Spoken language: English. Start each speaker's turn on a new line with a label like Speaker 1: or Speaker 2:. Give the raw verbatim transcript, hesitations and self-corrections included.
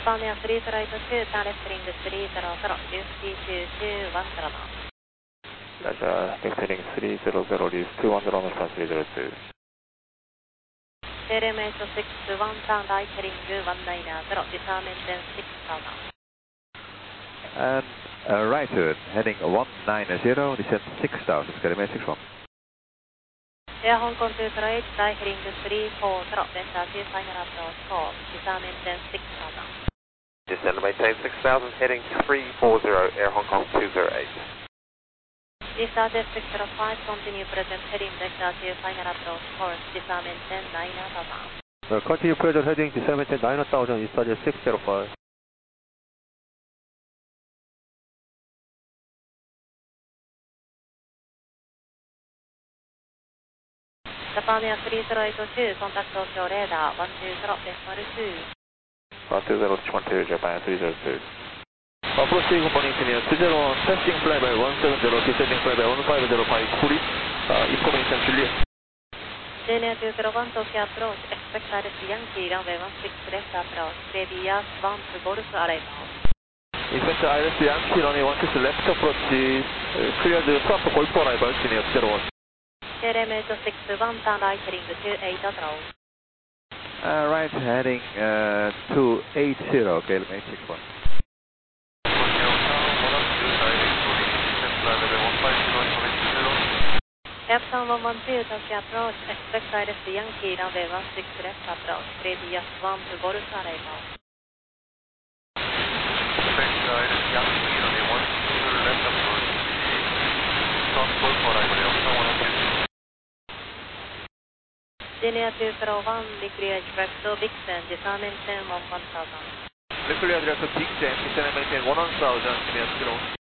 Speaker 1: Japan Air three flight two, turn left heading three zero zero, Lucy two two one zero knots.
Speaker 2: Roger, left heading three zero zero, Lucy two one zero knots, three zero two.
Speaker 1: L M H six one, turn right heading one nine zero, disarm engine six thousand.
Speaker 3: And uh, right turn, heading one nine zero, descent six thousand, L M H six one.
Speaker 1: Air Hong Kong two zero eight, right heading three four zero, vector two final approach four, disarm engine six thousand.
Speaker 2: Descend maintain six thousand, heading three four zero, Air Hong Kong two zero eight.
Speaker 1: Vista six zero five, continue present heading vector two final approach course, disarm engine nine thousand.
Speaker 4: Uh, continue present heading, disarm engine nine thousand, Vista six zero five.
Speaker 1: Japan Air three zero eight two, contact Tokyo radar one two zero, decimal two.
Speaker 2: one two zero, one two, Japan three zero two.
Speaker 4: Approaching company engineer two zero one, testing flyby one seven zero, descending flyby one five zero five, fully, uh, information Juliet.
Speaker 1: Junior two zero one, Tokyo approach, expect Iris Yankee, runway one six left approach, Previous one to Golf arrival.
Speaker 4: Expect Iris Yankee, runway one six left approach, uh, cleared Swap Golf arrival, Junior two zero one.
Speaker 1: L M H six one, turn right heading two eight zero.
Speaker 3: Uh, right heading uh, two eight zero, K L M H six one.
Speaker 1: Epson one one two, Tokyo approach, expect Iris Yankee, runway one six left approach, Previous one to Golf arrival.
Speaker 2: Expect Iris Yankee, runway one six left approach, Swap Golf arrival, Epson one one two.
Speaker 1: Junior two zero one, declare direct to Vixen, disarm engine one one thousand.
Speaker 4: Declare direct to Vixen, descend maintain one thousand, Junior two zero one.